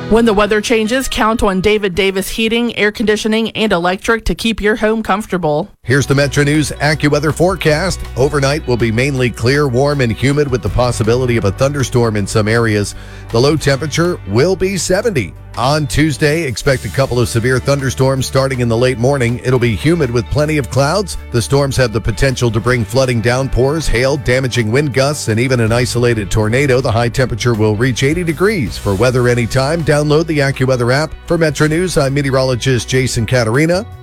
When the weather changes, count on David Davis Heating, Air Conditioning, and Electric to keep your home comfortable. Here's the Metro News AccuWeather forecast. Overnight will be mainly clear, warm, and humid with the possibility of a thunderstorm in some areas. The low temperature will be 70. On Tuesday, expect a couple of severe thunderstorms starting in the late morning. It'll be humid with plenty of clouds. The storms have the potential to bring flooding downpours, hail, damaging wind gusts, and even an isolated tornado. The high temperature will reach 80 degrees. For weather anytime, download the AccuWeather app. For Metro News, I'm meteorologist Jason Caterina.